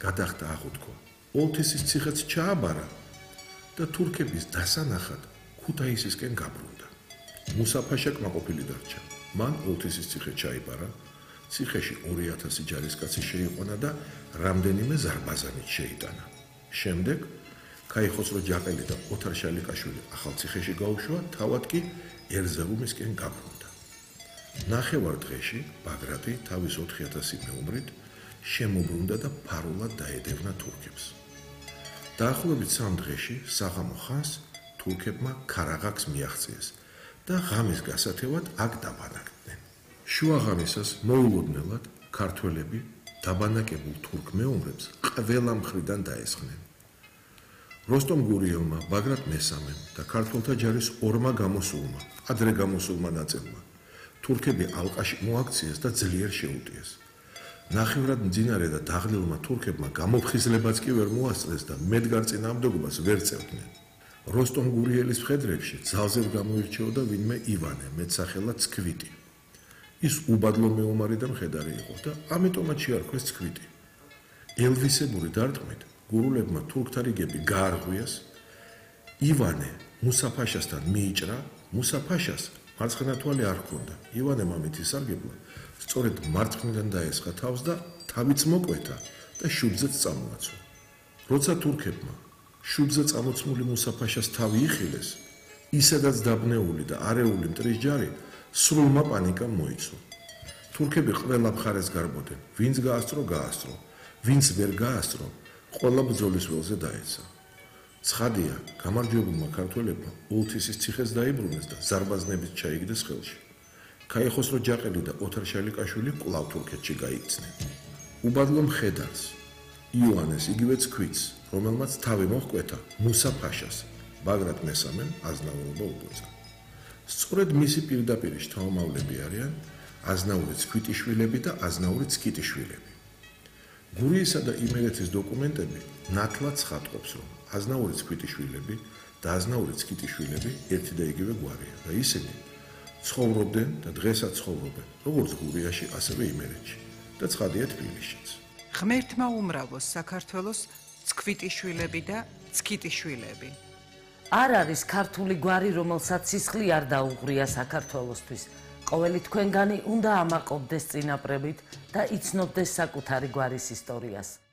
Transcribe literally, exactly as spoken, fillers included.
გადახდა აღუთქვა. ოლთისის ციხეც ჩააბარა და თურქების დასანახად ქუთაისისკენ გაბრუნდა. მუსაფაშა კმაყოფილი დარჩა. მან ოლთისის ციხე ჩაიბარა, ციხეში ორი ათასი ჯარისკაცი შეიყვანა და რამდენიმე ზარბაზანით შეიტანა. შემდეგ ქაიხოსრო ჯაყელი და ოთარ შალიკაშვილი ახალ ციხეში გაუშვა, თავად კი ერზეუმისკენ გაბრუნდა. ნახევარ დღეში ბაგრატი თავის ოთხი ათასი მეომრით შემოbrunდა და ფარულად დაედევნა თურქებს. დაახლოებით სამ დღეში საღამო ხანს თურქებმა ქარაღაკს მიაღწიეს და ღამის გასათევად აქ დაბანაკდნენ. შუა ღამისას მოულოდნელად ქართველები დაბანაკებულ თურქ მეომრებს ყველა მხრიდან დაესხნენ. როსტომ გურიელმა, ბაგრატ მესამემ და ქართველთა ჯარის ორმა გამოსულმა, ადრე გამოსულმა ნაწილმა თურქები ალყაში მოაქციეს და ძლიერ შეუტიეს. ნახევრად მძინარე და დაღლილმა თურქებმა გამოფხიზლებაც კი ვერ მოასწრეს და მედგარ წინააღმდეგობას ვერ წევდნენ. როსტომ გურიელის მხედრებში ძალზედ გამოირჩეოდა ვინმე ივანე, მეტსახელად ცქვიტი. ის უბადლო მეომარი და მხედარი იყო და ამიტომაც შეარქვეს ცქვიტი. ელვისებური დარტყმით გურულებმა თურქთა რიგები გაარღვიეს. ივანე მუსაფაშასთან მიიჭრა, მუსაფაშას მარცხენა თვალი არ ჰქონდა. ივანემ ამით ისარგებლა, სწორედ მარცხნიდან დაესხა თავს და თავიც მოკვეთა და შუბზეც წამოაცვა. როცა თურქებმა შუბზე წამოცმული მუსაფაშას თავი იხილეს, ისედაც დაბნეული და არეული მტრის ჯარი სრულმა პანიკამ მოიცვა. თურქები ყველა მხარეს გარბოდნენ, ვინც გაასწრო, გაასწრო, ვინც ვერ გაასწრო, ყველა ბრძოლის ველზე დაეცა. ცხადია, გამარჯვებულმა ქართველებმა ოლთისის ციხეს დაიბრუნეს და ზარბაზნებით ჩაიგდეს ხელში. ქაიხოსრო ჯაყელი და ოთარ შალიკაშვილი კვლავ თურქეთში გაიქცნენ. უბადლო მხედარს, იოანეს იგივე ცქვიც, რომელმაც თავი მოჰკვეთა მუსაფაშას, ბაგრატ მესამემ აზნაურობა უბოძა. სწორედ მისი პირდაპირი შთამომავლები არიან აზნაური ცქვიტიშვილები და აზნაური ცკიტიშვილები. გურიისა და იმერეთის დოკუმენტები ნათლად ცხადყოფს, რომ აზნაური ცქვიტიშვილები და აზნაური ცკიტიშვილები ერთი და იგივე გვარია და ისინი ცხოვრობდნენ და დღესაც ცხოვრობენ, როგორც გურიაში, ასევე იმერეთში და ცხადია თბილისშიც. ღმერთმა უმრავლოს საქართველოს ცქვიტიშვილები და ცკიტიშვილები. არ არის ქართული გვარი, რომელსაც სისხლი არ დაუღრია საქართველოსთვის. ყოველი თქვენგანი უნდა ამაყობდეს წინაპრებით და იცნობდეს საკუთარი გვარის ისტორიას.